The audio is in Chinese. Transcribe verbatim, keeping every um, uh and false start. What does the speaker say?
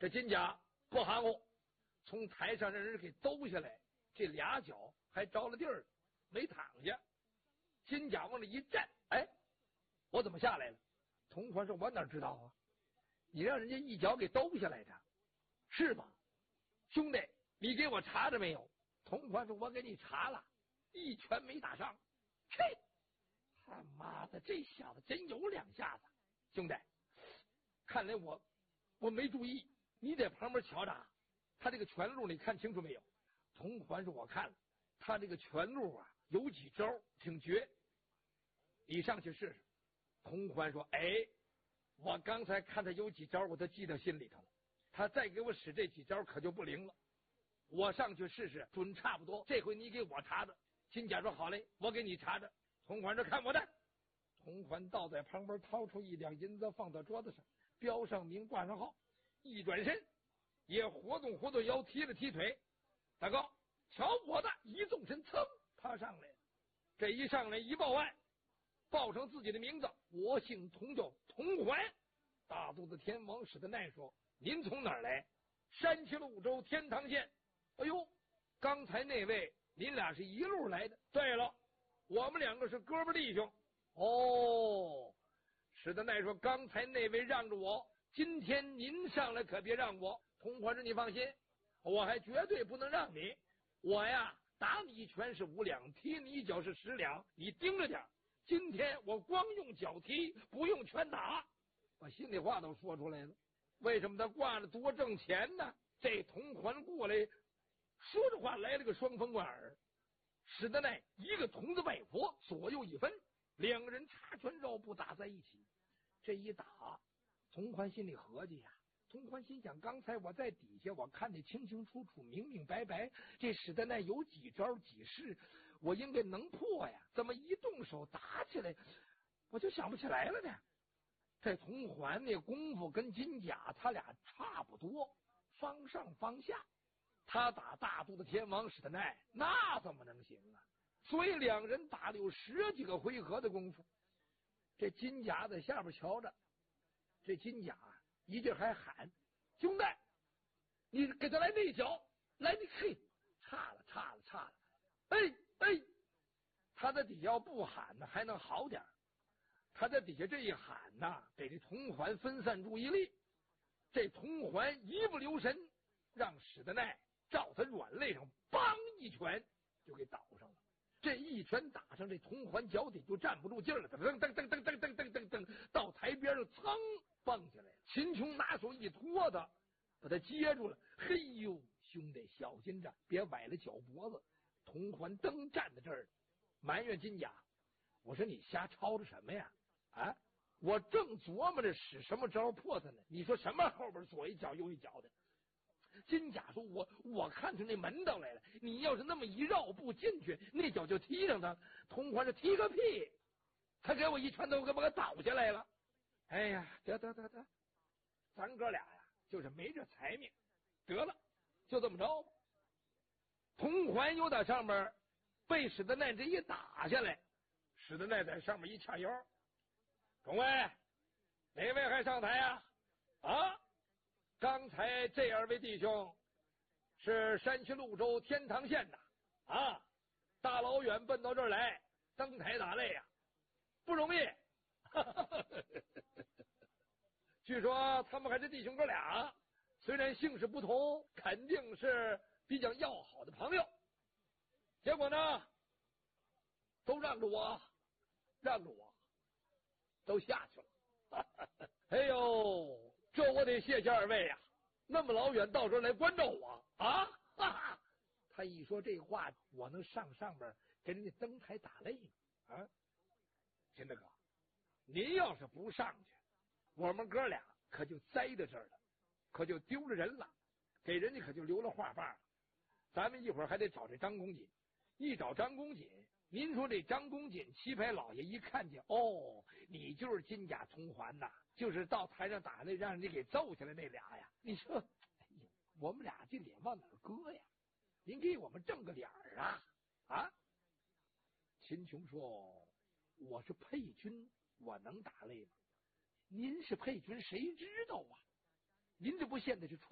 这金甲不含糊，从台上让人给兜下来，这俩脚还着了地儿，没躺下。金甲往那一站，哎，我怎么下来了？同宽说：“我哪知道啊？你让人家一脚给兜下来的，是吧？兄弟，你给我查着没有？”同宽说：“我给你查了，一拳没打上。”嘿，他妈的，这小子真有两下子！兄弟，看来我我没注意，你在旁边瞧着，他这个拳路你看清楚没有？同宽说：“我看了，他这个拳路啊，有几招挺绝，你上去试试。”同宽说：“哎，我刚才看他有几招，我都记到心里头了。他再给我使这几招，可就不灵了。我上去试试，准差不多。这回你给我查着。”金甲说：“好嘞，我给你查着。”同宽说：“看我的。”同宽倒在旁边，掏出一两银子放到桌子上，标上名，挂上号，一转身也活动活动腰，踢了踢腿。大哥，瞧我的！一纵身，噌，他上来了。这一上来一报案，报上自己的名字，我姓童，叫童环。大肚子天王史的奈说：“您从哪儿来？”山西潞州天堂县。哎呦，刚才那位您俩是一路来的？对了，我们两个是哥们弟兄。哦，史的奈说：“刚才那位让着我，今天您上来可别让我。”童环说：“你放心，我还绝对不能让你。我呀，打你一拳是五两，踢你一脚是十两，你盯着点。今天我光用脚踢，不用拳打。”把心里话都说出来了。为什么他挂着多挣钱呢？这童环过来说着话来了个双风贯耳，使得那一个童子拜佛，左右一分，两个人插拳绕步打在一起。这一打，童环心里合计呀，童环心想，刚才我在底下我看得清清楚楚，明明白白，这使得那有几招几式，我应该能破呀，怎么一动手打起来我就想不起来了呢？这童环那功夫跟金甲他俩差不多，方上方下。他打大肚子天王史的奈，那怎么能行啊？所以两人打了有十几个回合的功夫。这金甲在下边瞧着，这金甲一劲还喊：“兄弟，你给他来那一脚，来你嘿，差了差了差了！”哎哎，他在底下要不喊呢，还能好点。他在底下这一喊呐，给这童环分散注意力。这童环一不留神，让史的奈照他软肋上，梆一拳就给倒上了。这一拳打上，这童环脚底就站不住劲儿了，噔噔噔噔噔噔噔噔噔噔，到台边上噌蹦下来了。秦琼拿手一托他，把他接住了。嘿呦，兄弟，小心着，别崴了脚脖子。童环蹬站在这儿，埋怨金甲：“我说你瞎吵着什么呀？啊，我正琢磨着使什么招破他呢，你说什么后边左一脚右一脚的？”金甲说：“我我看出那门道来了，你要是那么一绕步进去，那脚就踢上他。”童环说：“踢个屁！他给我一拳头，给我给倒下来了。”哎呀，得得得得，咱哥俩呀，就是没这财命，得了，就这么着吧。童环又在上面被史德奈这一打下来，史德奈在上面一掐腰：“众位，哪位还上台呀？啊？刚才这二位弟兄是山西潞州天堂县的啊，大老远奔到这儿来登台打擂呀，不容易。据说他们还是弟兄哥俩，虽然姓氏不同，肯定是比较要好的朋友。结果呢，都让着我，让着我，都下去了。哎呦！这我得谢谢二位呀、啊，那么老远到这儿来关照我啊！哈哈，他一说这话，我能上上边给人家登台打擂吗？啊，秦大哥，您要是不上去，我们哥俩可就栽在这儿了，可就丢了人了，给人家可就留了话瓣了。咱们一会儿还得找这张公瑾，一找张公瑾，您说这张公瑾棋牌老爷一看见，哦，你就是金甲童环呐，就是到台上打那让人家给揍下来那俩呀。你说，哎呀，我们俩这脸往哪儿搁呀？您给我们正个脸儿啊！啊！秦琼说：“我是配军，我能打擂吗？您是配军，谁知道啊？您这不现在是穿